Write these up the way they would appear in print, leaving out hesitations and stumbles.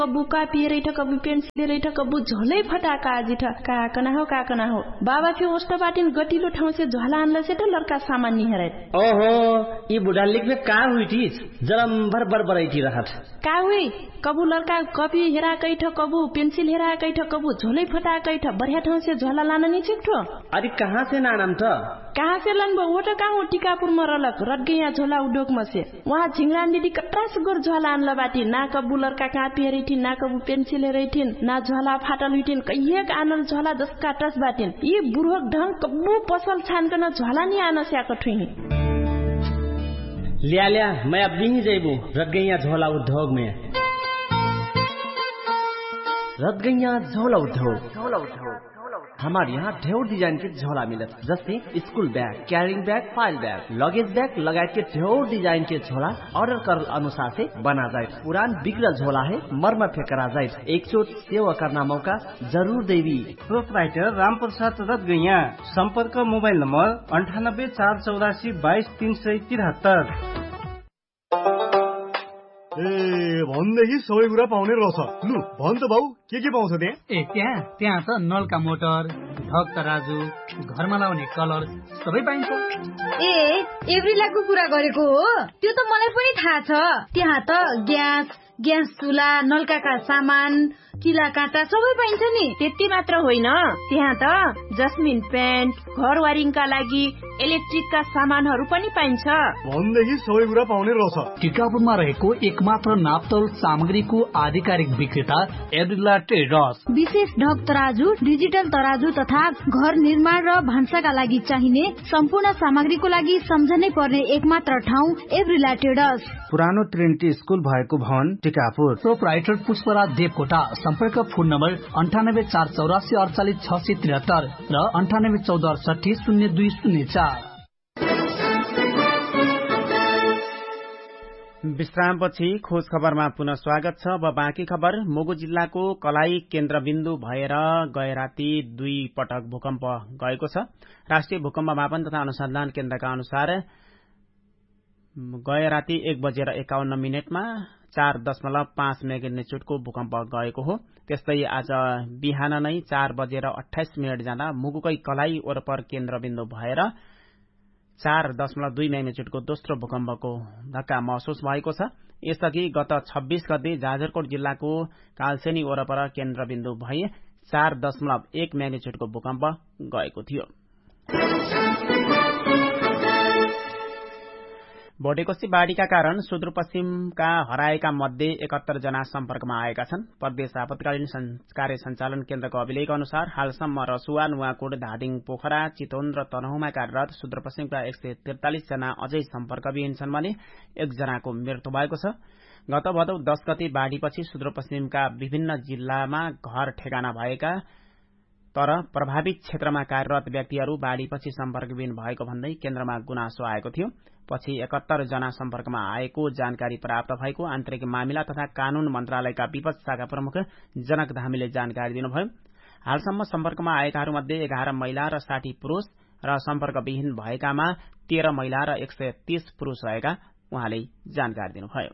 कबू कापी रही था, कबू पेंसिल रही था, कबू झोले फटाका आजी था। का कना हो बाबा फिर उष्ट बाटिन गतिलो ठाउँ से झोला आनला से तो लड़का सामान नहीं हरे। ओहो ये बुढ़ा लिख में का हुई थी जरम भर बरबराई थी रहत का हुई कबू लड़का कॉपी हेरा कई था, कबू पेंसिल हेरा कई था, कबू झोले फटा कई था। बढ़िया ठाउँ से झोला लाना नहीं छिक्ठो। अरे कहाँ से नाम था कहाँ से लनबो वो तो कहाँ टीकापुर में रलक रट गई झोला उद्योग में से। वहाँ झिंगरान दीदी कट्रा से गोर झोला आनला बाटी। ना कबू लड़का कापी हेरी थी, ना कबू पेंसिल हेरी थी, ना झोला फाटल हुई थी। कहिए आनल झोला दस काटस बाटिन। ये बुढ़क ढंग कबू पसल छान कर झोला नहीं आना से आकठुई। लिया मैं अब भी जेबू रट गई झोला उद्योग में। रट गई झोला उद्योग। हमारे यहाँ ढेर डिजाइन के झोला मिलत, जैसे school bag, carrying bag, file bag, luggage bag लगायत के ढेर डिजाइन के झोला ऑर्डर कर अनुसार से बना जाए। पुरान बिगड़ा झोला है मर्म फेंकरा जाए। एक चोट सेवा करना मौका जरूर देवी। प्रोपराइटर राम प्रसाद रत गैया। संपर्क मोबाइल नंबर 9848832373। भनेदेखि सबै कुरा पाउने रहेछ। लु भन त भाउ के पाउँछ त्यहाँ? त्यहाँ त नलका मोटर, ढक तराजु, घरमा लाउने कलर सबै पाइन्छ। एभ्रिलाको कुरा गरेको हो? त्यो त मलाई पनि थाहा छ। त्यहाँ त ग्यास चुला, नलकाका सामान, किला काँटा सबै पाइन्छ नि। त्यति मात्र होइन, त्यहाँ त जस्मिन पेन्ट, घर वायरिङका लागि इलेक्ट्रिकका सामानहरू पनि पाइन्छ। भनेदेखि सबै कुरा पाउने रहेछ। टिकापुरमा रहेको एकमात्र नापतोल सामग्रीको आधिकारिक विक्रेता एभ्रिला ट्रेडर्स। विशेष ढक तराजु, डिजिटल तराजु तथा घर निर्माण र भान्साका लागि चाहिने सम्पूर्ण सामग्रीको लागि सम्झनै पर्ने एकमात्र ठाउँ एभ्रिला ट्रेडर्स। पुरानो ट्रिनिटी स्कुल भएको भवन टिकापुर। प्रोपराइटर पुष्पराज देवकोटा। संपर्क फोन नम्बर 9848486673 र 9814680204। विश्रामपछि खोज खबरमा पुनः स्वागत छ। अब बाँकी खबर। मुगु जिल्लाको कलाई केन्द्रबिन्दु भएर गए राति 2 पटक भूकम्प गएको छ। राष्ट्रिय भूकम्प मापन तथा अनुसन्धान केन्द्रका अनुसार गए राति 1:51 4.5 मेग्निट्युडको भूकम्प गएको हो। त्यस्तै आज बिहान नै 4:28 जाँदा मुगुकै कलाई वरपर केन्द्रबिन्दु भएर 4.2 मेग्निट्युडको दोस्रो भूकम्पको धक्का महसुस भएको छ। यसअघि गत 26 गते जाजरकोट जिल्लाको कालसेनी वरपर केन्द्रबिन्दु भई 4.1 मेग्निट्युडको भूकम्प गएको थियो। भोटेकोशी बाढ़ीका कारण सुदूरपश्चिमका हराएका मध्ये 71 जना सम्पर्कमा आएका छन्। प्रदेश आपतकालीन कार्य संचालन केन्द्रको अभिलेख अनुसार हालसम्म रसुवा, नुवाकोट, धादिङ, पोखरा, चितवन र तनहुँमा कार्यरत सुदूरपश्चिमका 143 जना अझै सम्पर्कविहीन छन् भने 1 जनाको मृत्यु भएको छ। गत भदौ 10 गते बाढ़ीपछि सुदूरपश्चिमका विभिन्न जिल्लामा घर ठेगाना भएका तर प्रभावित क्षेत्रमा कार्यरत व्यक्तिहरू बाढ़ीपछि सम्पर्कविहीन भएको भन्दै केन्द्रमा गुनासो आएको थियो। पछि 71 जना सम्पर्कमा आएको जानकारी प्राप्त भएको आन्तरिक मामिला तथा कानून मन्त्रालयका विपक्ष शाखा प्रमुख जनक धामीले जानकारी दिनुभयो। हालसम्म सम्पर्कमा आएकाहरूमध्ये 11 महिला र 60 पुरूष र सम्पर्कविहीन भएकामा 13 महिला र 130 पुरूष रहेका उहाँले जानकारी दिनुभयो।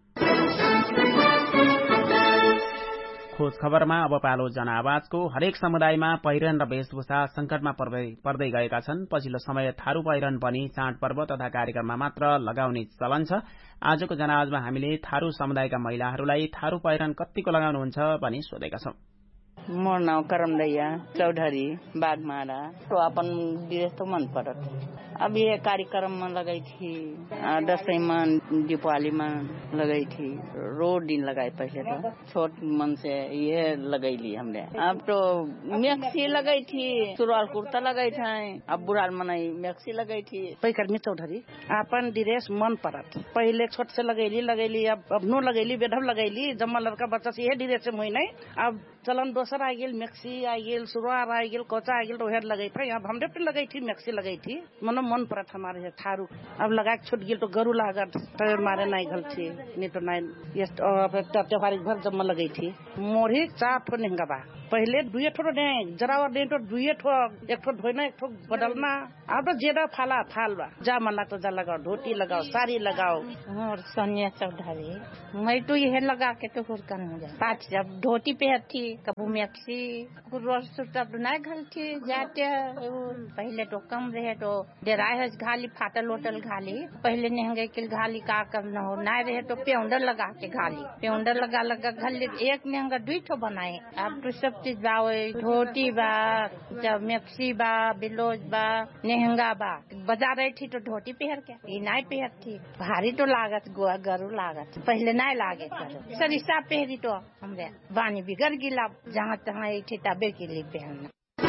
खोज खबरमा अब पालो जनआवाजको। हरेक समुदायमा पहिरन र वेशभूषा संकटमा पर्दै गएका छन्। पछिल्लो समय थारू पहिरन पनि चाडपर्व तथा कार्यक्रममा मात्र लगाउने चलन छ। आजको जनआवाजमा हामीले थारू समुदायका महिलाहरूलाई थारू पहिरन कतिको लगाउनुहुन्छ भनी सोधेका छौं। मोर नाम करमदैया चौधरी बागमारा। तो अपन ड्रेस तो मन पड़त। अब ये कार्यक्रम में लगाई थी, दसवीं में, दीपावली में लगाई थी। रोज दिन लगाई पहले तो छोट मन से ये लगाई ली हमने। अब तो मैक्सी लगाई थी, सुरवाल कुर्ता लगाई था। अब बुढ़ाल मनाई मैक्सी लगाई थी। पैकर्मी चौधरी अपन ड्रेस मन पड़त। पहले छोट से लगैली अब नो लगैली, बेढब लगैली। जम्मा लड़का बच्चा से ये ड्रेस मुई नहीं। अब चलन दोसर आ गेल, मैक्सी आ गेल, सुरवाल आ गेल, कोचा आ गेल तो हेर लगाई था। अब हमने पे लगाई थी, मैक्सी लगाई थी। मन पड़त हमारे थारू। अब लगा के छूट गेल तो गरु लागत तो मारे नहीं घल थी, नहीं तो नहीं। ये त्योहार भर जम्मा लगाई थी। मोरी 4 ठो लहंगा बा, पहिले 2 ठो ने जरावर ने तो 2 ठो एक ठो धोइना एक ठो बदलना अब तो जेदा फाला फालवा जा मन लाग्छ जा लगाओ धोती लगाओ साड़ी लगाओ और सोनिया चौधरी मैं तो ये लगा के तो हुरकन हो जा पाँच जब धोती पहनती कबू मैक्सी रोज सुता नहीं घलती जाते पहले तो कम रहे तो डेराय घाली फाटल होटल घाली पहले नेहंगे के घाली का कम न हो ना रहे तो पेउंडर लगा के घाली पेउंडर लगा घाली एक नेहंगा 2 ठो बनाए अब तो सब चीज बा धोती बा जब मैक्सी बा ब्लाउज बा नेहंगा बा बाजार रही थी तो धोती पहन के ये नहीं पहनती भारी तो लागत गरु लागत पहले नहीं लागे सरिसा पहरी तो हमरे बानी बिगड़ गिला जहाँ तहाँ एक थी तबे के लिए पहनना।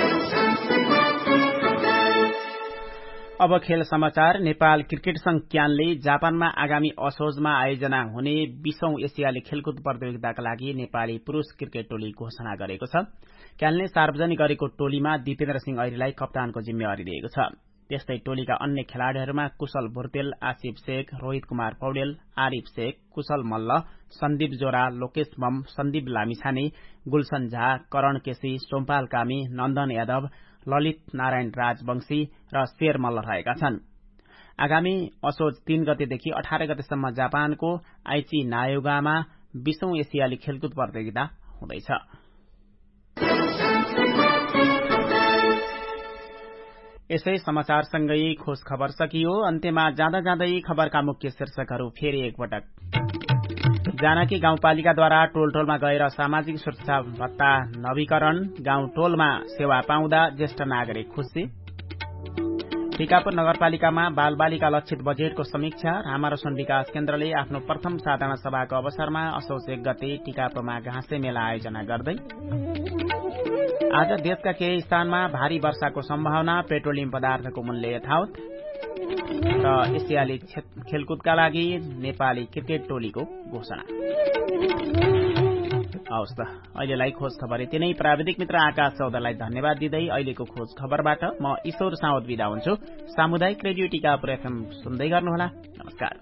अब खेल समाचार। नेपाल क्रिकेट संघ क्यानले जापानमा आगामी असोजमा आयोजना हुने 20औं एसियाली खेलकुद प्रतियोगिताका लागि नेपाली पुरूष क्रिकेट टोली घोषणा गरेको छ। क्यानले सार्वजनिक गरेको टोलीमा दिपेन्द्र सिंह ऐरीलाई कप्तानको जिम्मेवारी दिएको छ। त्यस्तै टोलीका अन्य खेलाड़ीहरूमा कुशल भुर्तेल, आसिफ शेख, रोहित कुमार पौडेल, आरिफ शेख, कुशल मल्ल, सन्दीप जोरा, लोकेश बम, सन्दीप लामिछाने, गुलशन झा, करण केसी, सोमपाल कामी, नन्दन यादव, ललित नारायण राजवंशी र शेर मल्ल रहेका छन्। आगामी असोज 3 गतेदेखि 18 गतेसम्म जापानको आइची नायोगामा 20औं एसियाली खेलकुद प्रतियोगिता हुँदैछ। यसै समाचारसँगै खोज खबर सकियो। अन्त्यमा जाँदा जाँदै खबरका मुख्य शीर्षकहरू फेरि एकपटक। जानकी गाउँपालिकाद्वारा टोल टोलमा गएर सामाजिक सुरक्षा भत्ता नवीकरण, गाउँ टोलमा सेवा पाउँदा ज्येष्ठ नागरिक खुशी। टिकापुर नगरपालिकामा बालबालिका लक्षित बजेटको समीक्षा। रामारोशन विकास केन्द्रले आफ्नो प्रथम साधारण सभाको अवसरमा असोज 1 गते टिकापुरमा घाँसे मेला आयोजना गर्दै। आज देशका केही स्थानमा भारी वर्षाको सम्भावना, पेट्रोलियम पदार्थको मूल्य यथावत र एसियाली खेलकुदका लागि नेपाली क्रिकेट टोलीको घोषणा। हवस् त, अहिलेलाई खोज खबर यति नै। प्राविधिक मित्र आकाश चौधरीलाई धन्यवाद दिँदै अहिलेको खोज खबरबाट म ईश्वर साउद बिदा हुन्छु। सामुदायिक रेडियो टिकापुर एफएम सुन्दै गर्नुहोला। नमस्कार।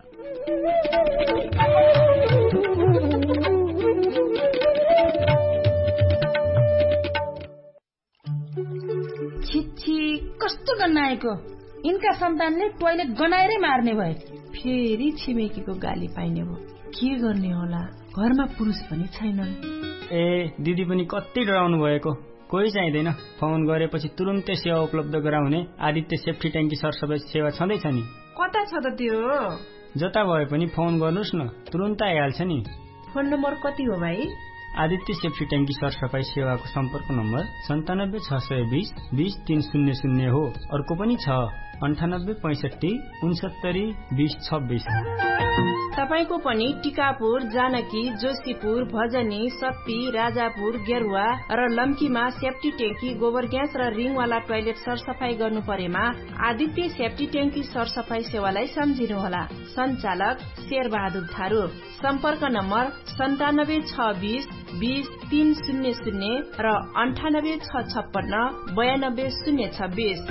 छिच्छी, कस्तो गन्नाएको। यिनका सन्तानले टोयलेट गनाएरै मार्ने भए। फेरि छिमेकीको गाली पाइने भयो। के गर्ने होला, घरमा पुरुष पनि छैनन्। ए दिदी पनि कति डराउनु भएको। कोही चाहिँदैन, फोन गरेपछि तुरुन्तै सेवा उपलब्ध गराउने आदित्य सेफ्टी ट्याङ्की सरसफाई सेवा छँदैछ नि। कता छ त त्यो? जता भए पनि फोन गर्नुहोस् न, तुरुन्तै आइहाल्छ नि। फोन नम्बर कति हो भाइ? आदित्य सेफ्टी ट्याङ्की सरसफाई सेवाको सम्पर्क नम्बर 97 620 20 300 हो। अर्को पनि छ 98 65 69 20 26। तपाईको पनि टिकापुर, जानकी, जोशीपुर, भजनी, सप्पी, राजापुर, गेरुवा र लम्कीमा सेफ्टी ट्याङ्की, गोबर ग्यास र रिङवाला टोयलेट सरसफाई गर्नु परेमा आदित्य सेफ्टी ट्याङ्की सरसफाई सेवालाई सम्झिनुहोला। सञ्चालक शेरबहादुर थारू। सम्पर्क नम्बर 97 620 20 300 र 98 656 92 026।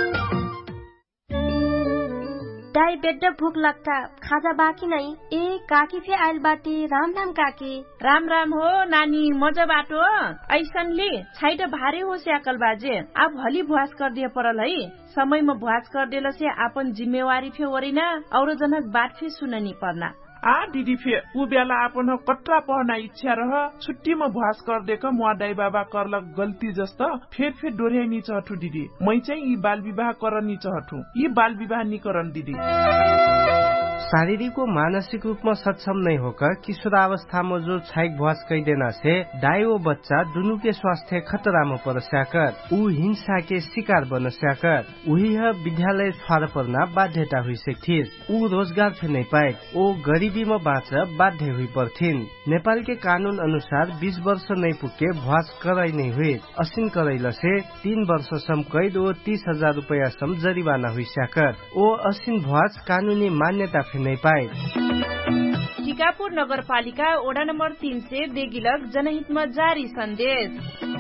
दाई बेड्ड भूख लाग्ता, खाजा बाँकी नै। ए काकी फे आइल बाटी। राम राम काकी। राम राम हो नानी, मजा बाटो। ऐसनले छाइट भारे हो स्याकल बाजे। अब हली भुवास कर दिए परल है। समयमा भुवास कर देला से आपन जिम्मेवारी फे वरिना औरो जनक बात फे सुननी पर्ना। आ दीदी फे उ बेला आपन कट्रा पढ्ना इच्छा रह छुट्टीमा भुवास कर देख मुआ दाई बाबा करल गल्ती जस्तो फेर डोर्या नि चहठु दीदी। मै चाहिँ यी बाल विवाह करनी चहठु। यी बाल विवाह नि करन दीदी। शारीरिक व मानसिक रूप में सक्षम नहीं होकर किशोरावस्था में जो छाइक भुवास कई देना से दाई व बच्चा दोनों के स्वास्थ्य खतरा में पड़ सकर। ऊ हिंसा के शिकार बन सकर। वही विद्यालय छोड़ पड़ना बाध्यता हुई सकती। ऊ रोजगार से नहीं पाए। ओ गरीबी में बाँच बाध्य हुई पड़थिन। नेपाल के कानून अनुसार 20 वर्ष नहीं पुगे भुवास कराई नहीं हुई। असिन करैल से 3 वर्षसम्म कैद व 30,000 रुपैयाँसम्म जरिवाना हुई सकर। ओ असिन भुवास कानूनी मान्यता नहीं पाए। टिकापुर नगरपालिका वडा नम्बर 3 से देगिलक जनहित में जारी संदेश।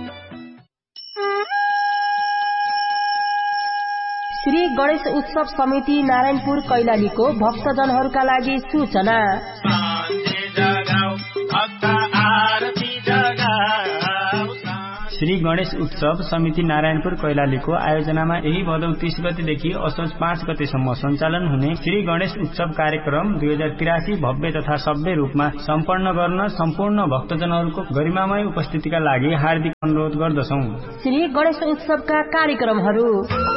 श्री गणेश उत्सव समिति नारायणपुर कैलालीको भक्तजनहरूका लागि सूचना। श्री गणेश उत्सव समिति नारायणपुर कैलालीको आयोजनामा यही भदौ 30 गतेदेखि असोज 5 गतेसम्म सञ्चालन हुने श्री गणेश उत्सव कार्यक्रम 2083 भव्य तथा सभ्य रूपमा सम्पन्न गर्न सम्पूर्ण भक्तजनहरूको गरिमामय उपस्थितिका लागि हार्दिक अनुरोध गर्दछौं। श्री गणेश उत्सवका कार्यक्रमहरू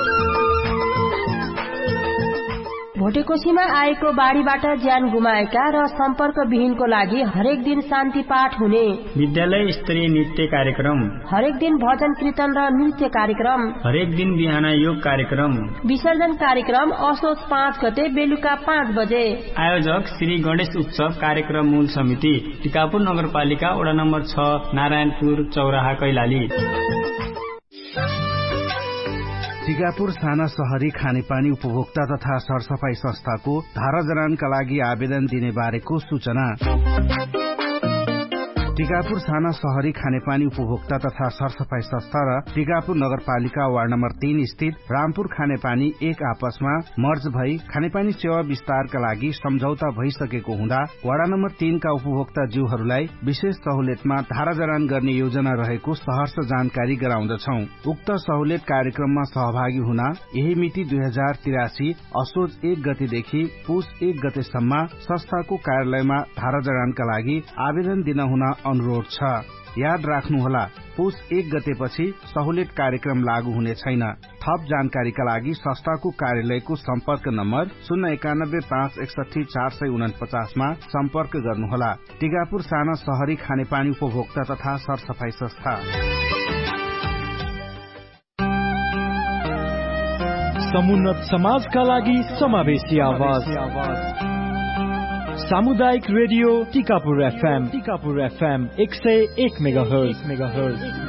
भोटेकोशीमा आएको बाढीबाट ज्यान गुमाएका र सम्पर्क विहीनको लागि हरेक दिन शान्ति पाठ हुने, विद्यालय स्तरीय नृत्य कार्यक्रम, हरेक दिन भजन कीर्तन र नृत्य कार्यक्रम, हरेक दिन बिहान योग कार्यक्रम, विसर्जन कार्यक्रम असोज 5 गते बेलुका 5 बजे। आयोजक श्री गणेश उत्सव कार्यक्रम मूल समिति, टिकापुर नगरपालिका वडा नम्बर 6 नारायणपुर चौराहा कैलाली। टिकापुर साना शहरी खानेपानी उपभोक्ता तथा सरसफाई संस्थाको धारा जरानका लागि आवेदन दिने बारेको सूचना। टिकापुर साना शहरी खानेपानी उपभोक्ता तथा सरसफाई संस्था र टिकापुर नगरपालिका वार्ड नम्बर 3 स्थित रामपुर खानेपानी एक आपसमा मर्ज भई खानेपानी सेवा विस्तारका लागि सम्झौता भइसकेको हुँदा वार्ड नम्बर 3 का उपभोक्ता जीवहरूलाई विशेष सहुलियतमा धारा जरान गर्ने योजना रहेको सहर्ष जानकारी गराउँदछौ। उक्त सहुलियत कार्यक्रममा सहभागी हुन यही मिति 2083 असोज 1 गतेदेखि पुस 1 गतेसम्म संस्थाको कार्यालयमा धारा जरानका लागि आवेदन दिन हुन अनुरोध छ। याद राख्नुहोला, पुस 1 गतेपछि सहुलियत कार्यक्रम लागू हुने छैन। थप जानकारीका लागि संस्थाको कार्यालयको सम्पर्क नम्बर 091561449 मा सम्पर्क गर्नुहोला। टिकापुर साना शहरी खानेपानी उपभोक्ता तथा सरसफाई संस्था। समुन्नत समाजका लागि समावेशी आवाज सामुदायिक रेडियो टिकापुर FM 101 मेगाहर्ज।